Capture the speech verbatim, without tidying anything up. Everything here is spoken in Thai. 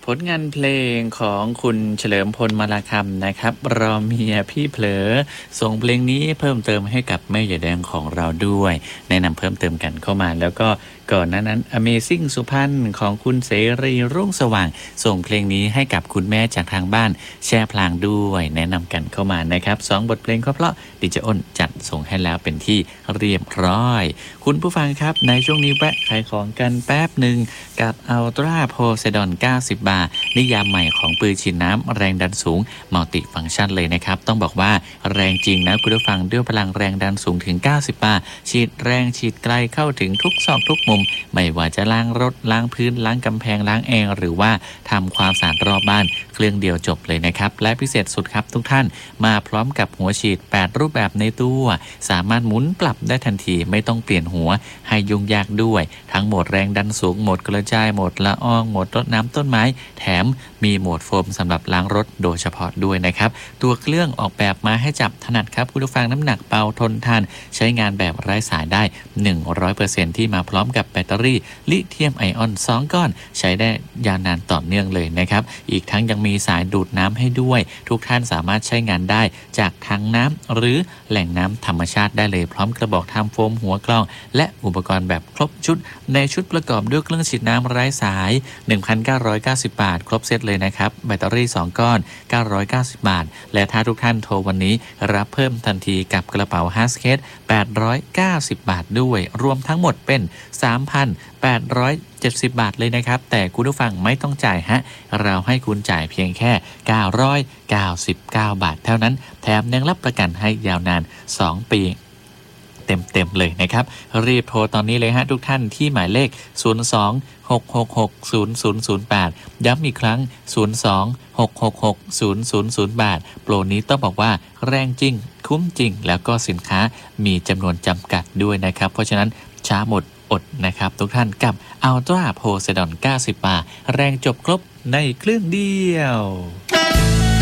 ผลงานเพลงของคุณเฉลิมพลมาลาคำนะครับรอเมียพี่เผลอส่งเพลงนี้เพิ่มเติมให้กับแม่ใหญ่แดงของเราด้วยแนะนำเพิ่มเติมกันเข้ามาแล้วก็ก่อนหน้านั้น Amazing สุพรรณของคุณเสรีรุ่งสว่างส่งเพลงนี้ให้กับคุณแม่จากทางบ้านแช่พลางด้วยแนะนำกันเข้ามานะครับสองบทเพลงเพราะๆดิเจอ้นจัดส่งให้แล้วเป็นที่เรียบร้อยคุณผู้ฟังครับในช่วงนี้แวะขายของกันแป๊บหนึ่งกับอัลตราโพไซดอนเก้าสิบบาทนิยามใหม่ของปืนฉีดน้ำแรงดันสูงมัลติฟังก์ชันเลยนะครับต้องบอกว่าแรงจริงนะคุณผู้ฟังด้วยพลังแรงดันสูงถึงเก้าสิบบาทฉีดแรงฉีดไกลเข้าถึงทุกซอกทุกมุมไม่ว่าจะล้างรถล้างพื้นล้างกำแพงล้างแอร์หรือว่าทำความสะอาดรอบบ้านเครื่องเดียวจบเลยนะครับและพิเศษสุดครับทุกท่านมาพร้อมกับหัวฉีดแปดรูปแบบในตัวสามารถหมุนปรับได้ทันทีไม่ต้องเปลี่ยนหัวให้ยุ่งยากด้วยทั้งโหมดแรงดันสูงโหมดกระจายโหมดละอองโหมดรดน้ำต้นไม้แถมมีโหมดโฟมสำหรับล้างรถโดยเฉพาะด้วยนะครับตัวเครื่องออกแบบมาให้จับถนัดครับคุณผู้ฟังน้ำหนักเบาทนทานใช้งานแบบไร้สายได้ หนึ่งร้อยเปอร์เซ็นต์ ที่มาพร้อมกับแบตเตอรี่ลิเธียมไอออนสองก้อนใช้ได้ยาวนานต่อเนื่องเลยนะครับอีกทั้งยังมีสายดูดน้ำให้ด้วยทุกท่านสามารถใช้งานได้จากถังน้ำหรือแหล่งน้ำธรรมชาติได้เลยพร้อมกระบอกทำโฟมหัวกล้องและอุปกรณ์แบบครบชุดในชุดประกอบด้วยเครื่องฉีดน้ำไร้สาย หนึ่งพันเก้าร้อยเก้าสิบ บาทครบเซตเลยนะครับแบตเตอรี่สองก้อนเก้าร้อยเก้าสิบบาทและถ้าทุกท่านโทรวันนี้รับเพิ่มทันทีกับกระเป๋าฮาสเคทแปดร้อยเก้าสิบบาทด้วยรวมทั้งหมดเป็น สามพันแปดร้อยเจ็ดสิบ บาทเลยนะครับแต่คุณผู้ฟังไม่ต้องจ่ายฮะเราให้คุณจ่ายเพียงแค่เก้าร้อยเก้าสิบเก้าบาทเท่านั้นแถมยังรับประกันให้ยาวนานสองปีเต็มๆเลยนะครับรีบโทรตอนนี้เลยฮะทุกท่านที่หมายเลขศูนย์ สอง หก หก หก ศูนย์ ศูนย์ ศูนย์ แปดย้ำอีกครั้งศูนย์ สอง หก หก หก ศูนย์ ศูนย์ ศูนย์ แปดโปรนี้ต้องบอกว่าแรงจริงคุ้มจริงแล้วก็สินค้ามีจำนวนจำกัดด้วยนะครับเพราะฉะนั้นช้าหมดอดนะครับทุกท่านกับอัลตราโพไซดอนเก้าสิบบาทแรงจบครบในเครื่องเดียว